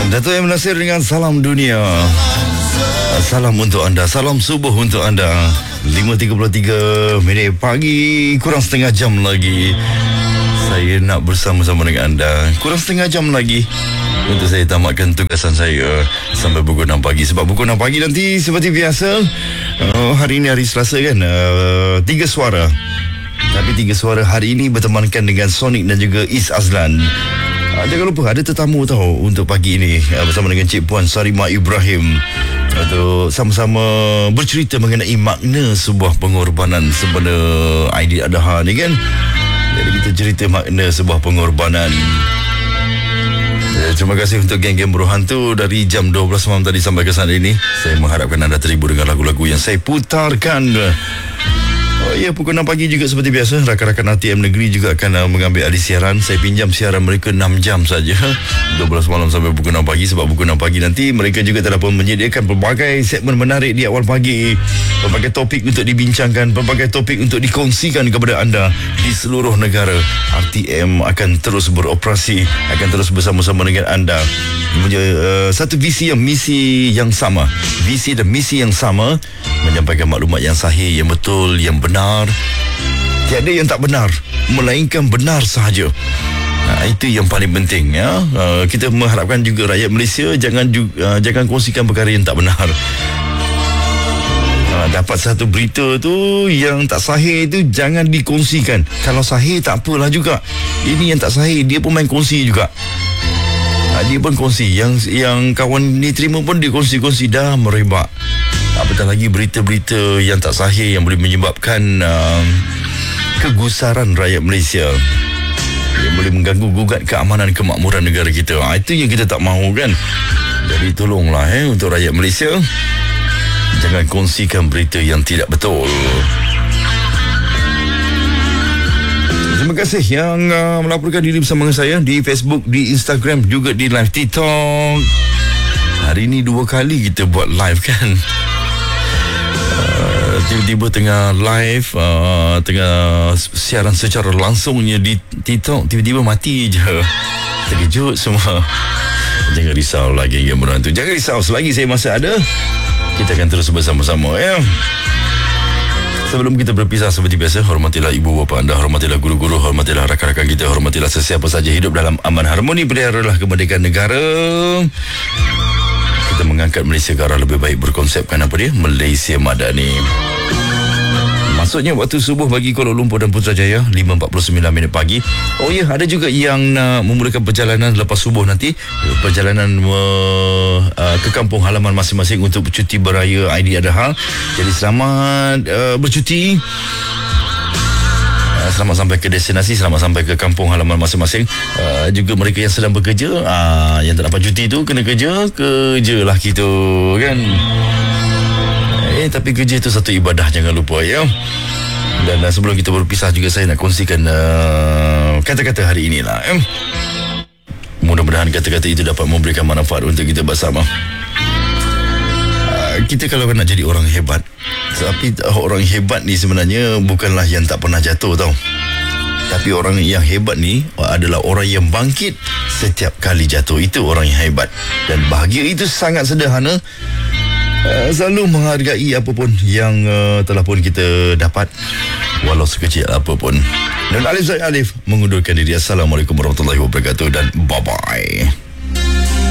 Dato' M. Nasir dengan Salam Dunia. Salam untuk anda, salam subuh untuk anda. 5.33 minit pagi, kurang setengah jam lagi saya nak bersama-sama dengan anda. Kurang setengah jam lagi untuk saya tamatkan tugasan saya sampai pukul 6 pagi. Sebab pukul 6 pagi nanti seperti biasa, hari ini hari Selasa kan, 3 suara. Tapi 3 suara hari ini bertemankan dengan Sonic dan juga Is Azlan. Jangan lupa ada tetamu tahu untuk pagi ini bersama dengan Cik Puan Sarimah Ibrahim untuk sama-sama bercerita mengenai makna sebuah pengorbanan sempena Aidiladha ni kan. Jadi kita cerita makna sebuah pengorbanan. Terima kasih untuk geng-geng Beruhan tu dari jam 12 malam tadi sampai ke saat ini. Saya mengharapkan anda terhibur dengan lagu-lagu yang saya putarkan. Oh ya, pukul 6 pagi juga seperti biasa, rakan-rakan RTM Negeri juga akan mengambil alih siaran. Saya pinjam siaran mereka 6 jam saja, 12 malam sampai pukul 6 pagi. Sebab pukul 6 pagi nanti mereka juga telah pun menyediakan pelbagai segmen menarik di awal pagi, pelbagai topik untuk dibincangkan, pelbagai topik untuk dikongsikan kepada anda di seluruh negara. RTM akan terus beroperasi, akan terus bersama-sama dengan anda. Satu misi yang sama, visi dan misi yang sama, menyampaikan maklumat yang sahih, yang betul, yang benar. Tiada yang tak benar, melainkan benar sahaja. Itu yang paling penting ya. Kita mengharapkan juga rakyat Malaysia jangan kongsikan perkara yang tak benar. Dapat satu berita tu yang tak sahih tu jangan dikongsikan. Kalau sahih tak apalah juga. Ini yang tak sahih dia pun main kongsi juga. Dia pun kongsi, yang kawan ni terima pun dia kongsi-kongsi, dah merebak. Apatah lagi berita-berita yang tak sahih yang boleh menyebabkan kegusaran rakyat Malaysia, yang boleh mengganggu gugat keamanan kemakmuran negara kita. Itu yang kita tak mahu kan. Jadi tolonglah untuk rakyat Malaysia, jangan kongsikan berita yang tidak betul. Terima kasih yang melaporkan diri bersama dengan saya di Facebook, di Instagram, juga di live TikTok. Hari ini 2 kali kita buat live kan. Tiba-tiba tengah live, tengah siaran secara langsungnya di TikTok, tiba-tiba mati je. Terkejut semua. Jangan risau lagi yang berantu. Jangan risau, selagi saya masih ada, kita akan terus bersama-sama ya. Sebelum kita berpisah seperti biasa, hormatilah ibu bapa anda, hormatilah guru-guru, hormatilah rakan-rakan kita, hormatilah sesiapa saja hidup dalam aman harmoni, peliharalah kemerdekaan negara. Kita mengangkat Malaysia ke arah lebih baik berkonsepkan apa dia? Malaysia Madani. Maksudnya waktu subuh bagi Kuala Lumpur dan Putrajaya 5.49 minit pagi. Oh ya, ada juga yang nak memulakan perjalanan lepas subuh nanti, perjalanan ke kampung halaman masing-masing untuk cuti beraya Aidiladha. Jadi selamat bercuti. Selamat sampai ke destinasi, selamat sampai ke kampung halaman masing-masing. Juga mereka yang sedang bekerja, yang tak dapat cuti tu kena kerjalah kita kan. Tapi kerja itu satu ibadah, jangan lupa ya. Dan sebelum kita berpisah juga, saya nak kongsikan kata-kata hari inilah. Mudah-mudahan kata-kata itu dapat memberikan manfaat untuk kita bersama. Kita kalau nak jadi orang hebat, tapi orang hebat ni sebenarnya bukanlah yang tak pernah jatuh tau. Tapi orang yang hebat ni adalah orang yang bangkit setiap kali jatuh. Itu orang yang hebat. Dan bahagia itu sangat sederhana. Selalu menghargai apapun yang telah pun kita dapat, walau sekecil apapun. Dan Alif Zaid Alif mengundurkan diri. Assalamualaikum warahmatullahi wabarakatuh dan bye-bye.